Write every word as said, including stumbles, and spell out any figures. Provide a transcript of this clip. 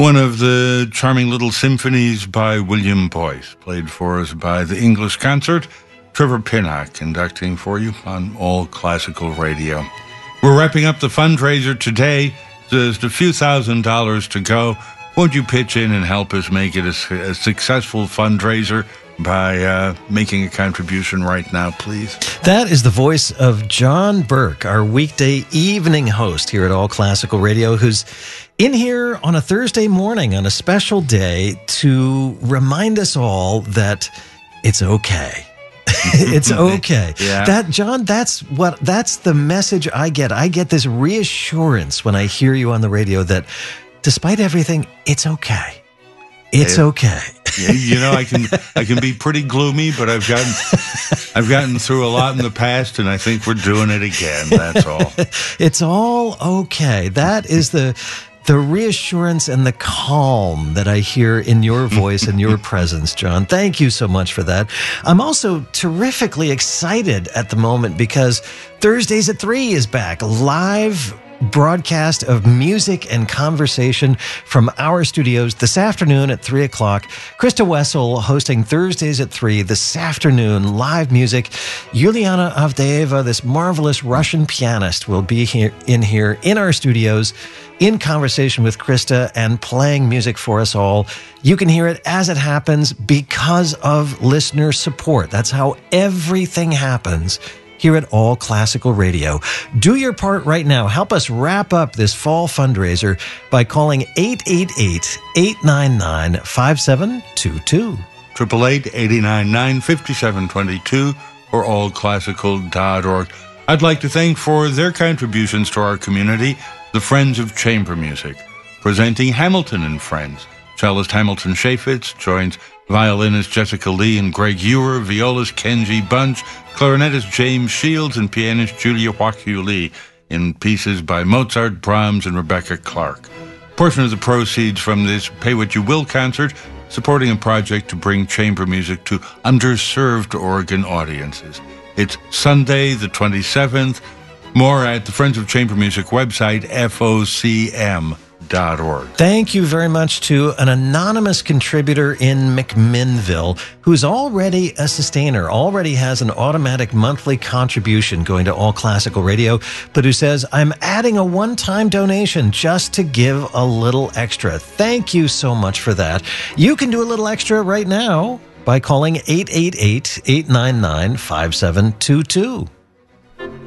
One of the charming little symphonies by William Boyce, played for us by the English Concert. Trevor Pinnock conducting for you on All Classical Radio. We're wrapping up the fundraiser today. There's a few thousand dollars to go. Won't you pitch in and help us make it a, a successful fundraiser by uh, making a contribution right now, please? That is the voice of John Burke, our weekday evening host here at All Classical Radio, who's in here on a Thursday morning on a special day to remind us all that it's okay. It's okay. Yeah. That, John, that's what that's the message I get. I get this reassurance when I hear you on the radio that despite everything, it's okay. It's Yeah. okay. Yeah, you know, I can I can be pretty gloomy, but I've gotten I've gotten through a lot in the past, and I think we're doing it again. That's all. It's all okay. That is the the reassurance and the calm that I hear in your voice and your presence, John. Thank you so much for that. I'm also terrifically excited at the moment because Thursdays at three is back. Live broadcast of music and conversation from our studios this afternoon at three o'clock. Krista Wessel hosting Thursdays at three this afternoon, live music. Yuliana Avdeeva, this marvelous Russian pianist, will be here in here in our studios in conversation with Krista and playing music for us all. You can hear it as it happens because of listener support. That's how everything happens here at All Classical Radio. Do your part right now. Help us wrap up this fall fundraiser by calling eight eight eight, eight nine nine, five seven two two. eight eight eight, eight nine nine, five seven two two or all classical dot org. I'd like to thank for their contributions to our community the Friends of Chamber Music, presenting Hamilton and Friends. Cellist Hamilton Chaffetz joins violinist Jessica Lee and Greg Ewer, violist Kenji Bunch, clarinetist James Shields, and pianist Julia Huaqiu Lee in pieces by Mozart, Brahms, and Rebecca Clark. A portion of the proceeds from this Pay What You Will concert supporting a project to bring chamber music to underserved Oregon audiences. It's Sunday the twenty-seventh. More at the Friends of Chamber Music website, F O C M dot org. Thank you very much to an anonymous contributor in McMinnville who's already a sustainer, already has an automatic monthly contribution going to All Classical Radio, but who says, I'm adding a one-time donation just to give a little extra. Thank you so much for that. You can do a little extra right now by calling eight eight eight, eight nine nine, five seven two two.